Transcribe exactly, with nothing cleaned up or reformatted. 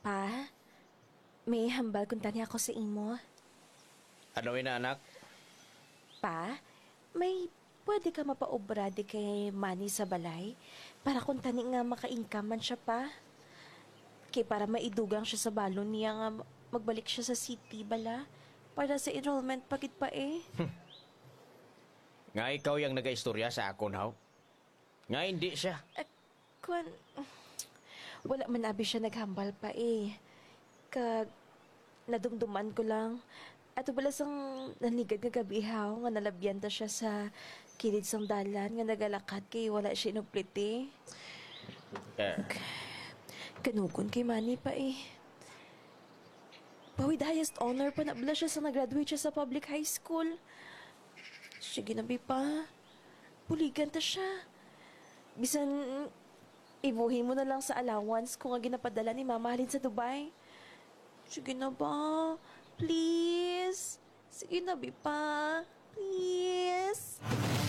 Pa, may hambal kung tani ako sa imo. Ano na anak? Pa, may pwede ka mapaobra di kay Manny sa balay para kung tani nga maka-income man siya pa. Kay para maidugang siya sa balon niya nga magbalik siya sa city bala para sa enrollment pagit pa eh. Nga ikaw yung nag-istorya sa ako now? Nga hindi siya. Uh, kwan, wala man abi siya naghambal pa eh. Kag nadumduman ko lang. At balas ang nanigad nga gabihaw nga nalabyan ta siya sa kilid sang dalan nga nagalakad kay wala siya inupliti. Eh, Kanugon kay Manny pa eh. But with highest honor pa na bala siya sa nag-graduate siya sa public high school. Sige na pa. Puligan ta siya. Bisan ibuhin mo na lang sa allowance kung nga ginapadala ni Mama halin sa Dubai. Sige na ba? Please. Sige na pa. Please.